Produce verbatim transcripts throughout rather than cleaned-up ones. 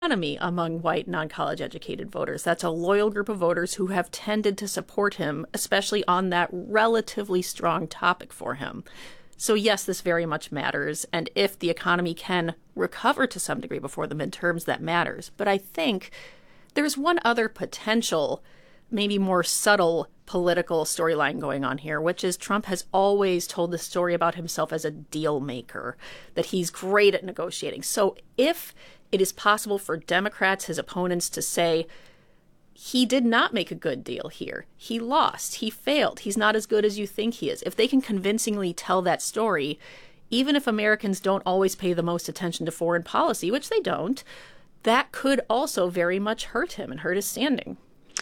enemy among white non-college educated voters. That's a loyal group of voters who have tended to support him, especially on that relatively strong topic for him. So yes, this very much matters. And if the economy can recover to some degree before the midterms, that matters. But I think there's one other potential, maybe more subtle political storyline going on here, which is Trump has always told the story about himself as a deal maker, that he's great at negotiating. So if it is possible for Democrats, his opponents, to say, he did not make a good deal here. He lost. He failed. He's not as good as you think he is. If they can convincingly tell that story, even if Americans don't always pay the most attention to foreign policy, which they don't, that could also very much hurt him and hurt his standing.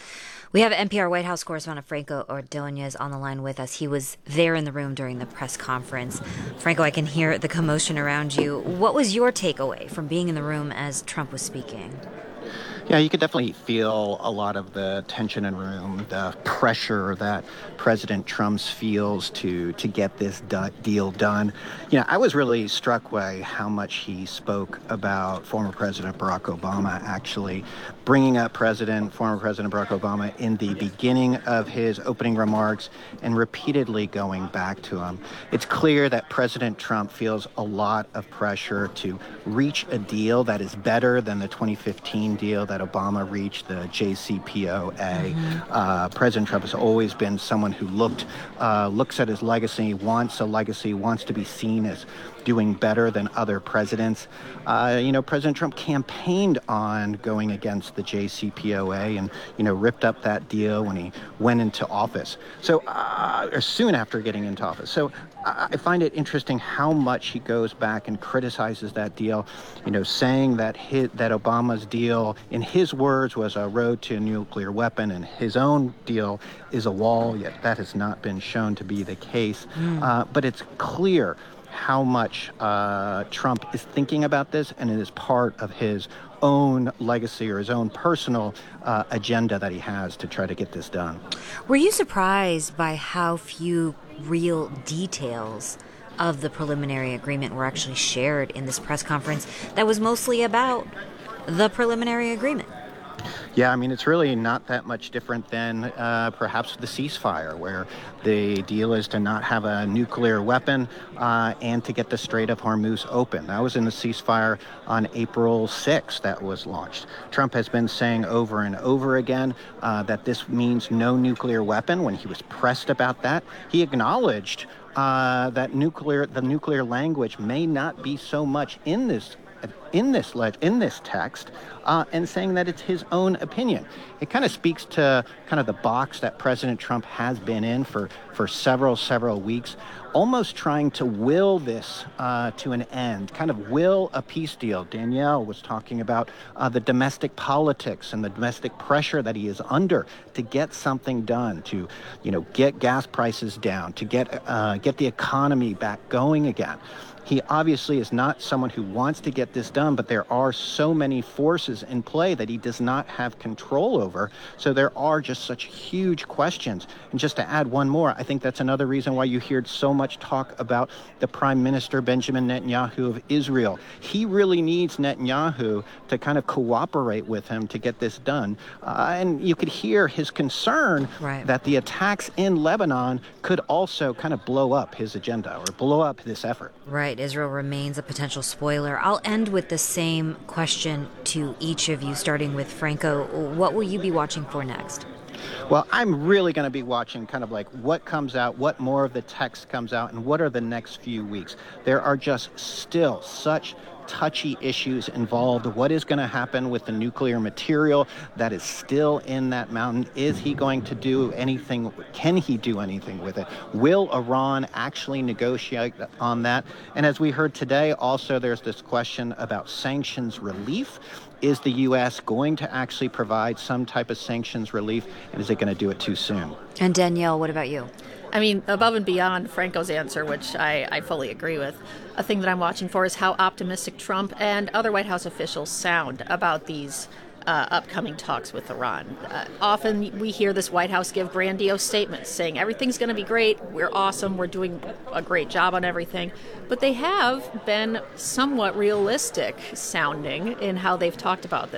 We have N P R White House correspondent Franco Ordonez on the line with us. He was there in the room during the press conference. Franco, I can hear the commotion around you. What was your takeaway from being in the room as Trump was speaking? Yeah, you could definitely feel a lot of the tension in the room, the pressure that President Trump feels to to get this do- deal done. You know, I was really struck by how much he spoke about former President Barack Obama, actually bringing up President, former President Barack Obama in the beginning of his opening remarks and repeatedly going back to him. It's clear that President Trump feels a lot of pressure to reach a deal that is better than the twenty fifteen deal that Obama reached, the J C P O A. Mm-hmm. Uh, President Trump has always been someone who looked, uh, looks at his legacy, wants a legacy, wants to be seen as doing better than other presidents. Uh, you know, President Trump campaigned on going against the J C P O A and, you know, ripped up that deal when he went into office. So, uh, or soon after getting into office. So I find it interesting how much he goes back and criticizes that deal, you know, saying that his, that Obama's deal, in his words, was a road to a nuclear weapon, and his own deal is a wall. Yet that has not been shown to be the case. Mm. Uh, but it's clear how much uh, Trump is thinking about this, and it is part of his own legacy or his own personal uh, agenda that he has to try to get this done. Were you surprised by how few real details of the preliminary agreement were actually shared in this press conference that was mostly about the preliminary agreement? Yeah, I mean, it's really not that much different than uh, perhaps the ceasefire, where the deal is to not have a nuclear weapon uh, and to get the Strait of Hormuz open. That was in the ceasefire on April sixth that was launched. Trump has been saying over and over again uh, that this means no nuclear weapon. When he was pressed about that, he acknowledged uh, that nuclear, the nuclear language may not be so much in this in this leg- in this text, uh, and saying that it's his own opinion. It kind of speaks to kind of the box that President Trump has been in for, for several, several weeks, almost trying to will this uh, to an end, kind of will a peace deal. Danielle was talking about uh, the domestic politics and the domestic pressure that he is under to get something done, to, you know, get gas prices down, to get uh, get the economy back going again. He obviously is not someone who wants to get this done, but there are so many forces in play that he does not have control over. So there are just such huge questions. And just to add one more, I think that's another reason why you heard so much talk about the Prime Minister Benjamin Netanyahu of Israel. He really needs Netanyahu to kind of cooperate with him to get this done. Uh, and you could hear his concern right. that the attacks in Lebanon could also kind of blow up his agenda or blow up this effort. Right. Israel remains a potential spoiler. I'll end with the same question to each of you, starting with Franco. What will you be watching for next? Well, I'm really going to be watching kind of like what comes out, what more of the text comes out, and what are the next few weeks. There are just still such touchy issues involved. What is going to happen with the nuclear material that is still in that mountain? Is he going to do anything? Can he do anything with it? Will Iran actually negotiate on that? And as we heard today, also there's this question about sanctions relief. Is the U S going to actually provide some type of sanctions relief, and is it going to do it too soon? And Danielle, what about you? I mean, above and beyond Franco's answer, which I, I fully agree with, a thing that I'm watching for is how optimistic Trump and other White House officials sound about these uh, upcoming talks with Iran. Uh, often we hear this White House give grandiose statements saying everything's going to be great, we're awesome, we're doing a great job on everything. But they have been somewhat realistic sounding in how they've talked about this.